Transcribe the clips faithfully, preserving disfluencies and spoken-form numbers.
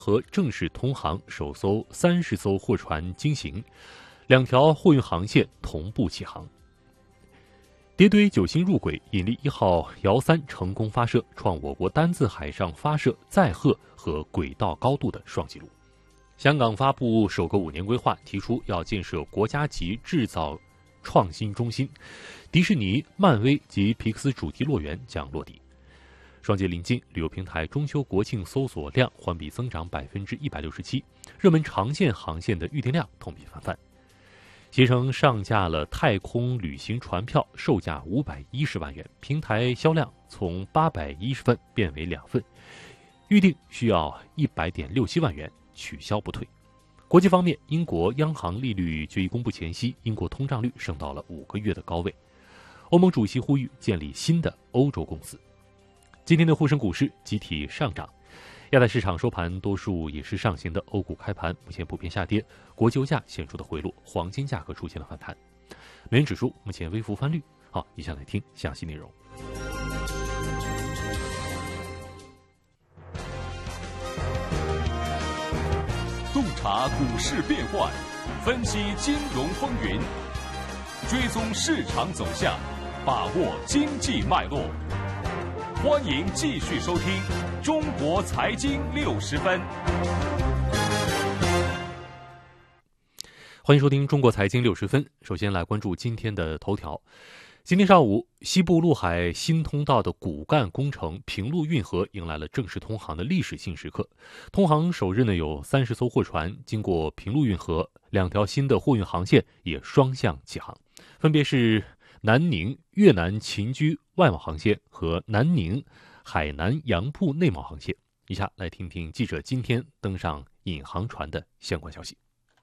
和正式通航首艘三十艘货船经行，两条货运航线同步起航。叠堆九星入轨，引力一号遥三成功发射，创我国单次海上发射载荷和轨道高度的双纪录。香港发布首个五年规划，提出要建设国家级制造创新中心，迪士尼、漫威及皮克斯主题乐园将落地。双节临近，旅游平台中秋国庆搜索量环比增长百分之一百六十七，热门长线航线的预订量同比翻番。携程上架了太空旅行船票，售价五百一十万元，平台销量从八百一十份变为两份，预订需要一百点六七万元，取消不退。国际方面，英国央行利率决议公布前夕，英国通胀率升到了五个月的高位。欧盟主席呼吁建立新的欧洲公司。今天的沪深股市集体上涨，亚太市场收盘多数也是上行的，欧股开盘目前普遍下跌，国际油价显著的回落，黄金价格出现了反弹。美元指数目前微幅翻绿。好，以下来听详细内容。 洞察股市变幻，分析金融风云，追踪市场走向，把握经济脉络。欢迎继续收听《中国财经六十分》。 欢迎收听《中国财经六十分》。首先来关注今天的头条。今天上午，西部陆海新通道的骨干工程平陆运河迎来了正式通航的历史性时刻。通航首日呢，有三十艘货船经过平陆运河，两条新的货运航线也双向起航，分别是南宁越南秦居外贸航线和南宁海南洋铺内贸航线。以下来听听记者今天登上引航船的相关消息。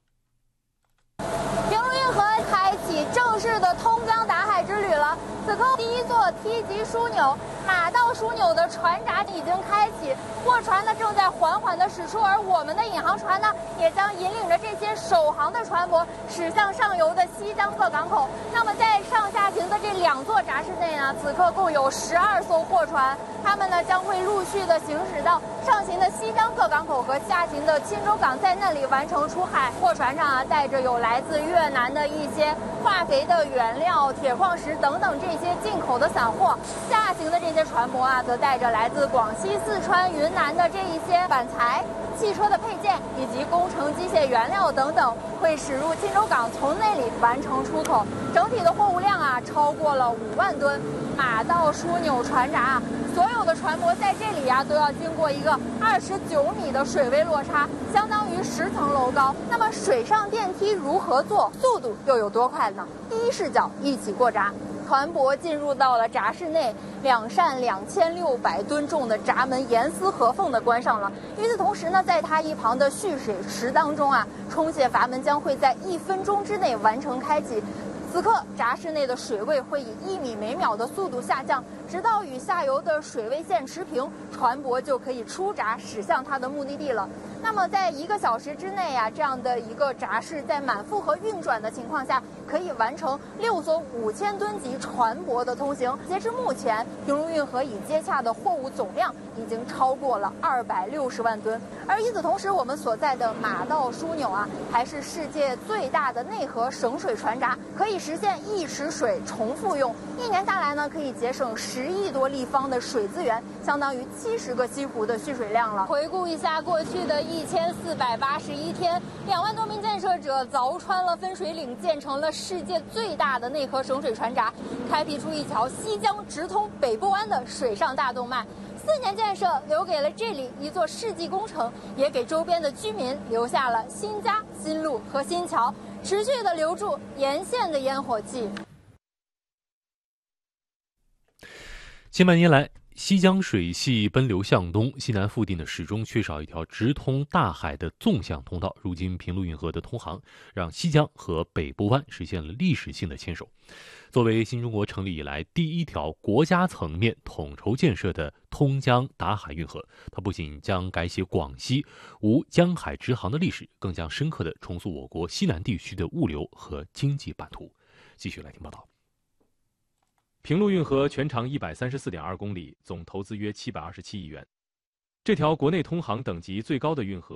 平陆运河开启正式的通江达海之旅了。此刻第一座梯级枢纽马道枢纽的船闸已经开启，货船呢正在缓缓的驶出，而我们的引航船呢也将引领着这些首航的船舶驶向上游的西江各港口。那么在上下行的这两座闸室内呢，此刻共有十二艘货船，它们呢将会陆续的行驶到上行的西江各港口和下行的钦州港，在那里完成出海。货船上啊带着有来自越南的一些化肥的原料、铁矿石等等这些进口的散货，下行的这些船舶啊则带着来自广西、四川、云南的这一些板材、汽车的配件以及工程机械原料等等，会驶入钦州港，从那里完成出口。整体的货物量啊超过了五万吨。马道枢纽船闸啊，所有的船舶在这里啊都要经过一个二十九米的水位落差，相当于十层楼高。那么水上电梯如何坐，速度又有多快呢？第一视角一起过闸。船舶进入到了闸室内，两扇两千六百吨重的闸门严丝合缝地关上了。与此同时呢，在它一旁的蓄水池当中啊，冲卸阀门将会在一分钟之内完成开启。此刻闸室内的水位会以一米每秒的速度下降，直到与下游的水位线持平，船舶就可以出闸驶向它的目的地了。那么在一个小时之内啊，这样的一个闸室在满负荷运转的情况下，可以完成六艘五千吨级船舶的通行。截至目前，平陆运河已接洽的货物总量已经超过了二百六十万吨。而与此同时，我们所在的马道枢纽啊，还是世界最大的内河省水船闸，可以实现一池水重复用。一年下来呢，可以节省十亿多立方的水资源，相当于七十个西湖的蓄水量了。回顾一下过去的一千四百八十一天，两万多名建设者凿穿了分水岭，建成了世界最大的内河省水船闸，开辟出一条西江直通北部湾的水上大动脉。四年建设留给了这里一座世纪工程，也给周边的居民留下了新家、新路和新桥，持续的留住沿线的烟火气。 千百年来，西江水系奔流向东，西南腹地呢始终缺少一条直通大海的纵向通道。如今平陆运河的通航，让西江和北部湾实现了历史性的牵手。作为新中国成立以来第一条国家层面统筹建设的通江达海运河，它不仅将改写广西无江海直航的历史，更将深刻地重塑我国西南地区的物流和经济版图。继续来听报道。平陆运河全长一百三十四点二公里，总投资约七百二十七亿元。 这条国内通航等级最高的运河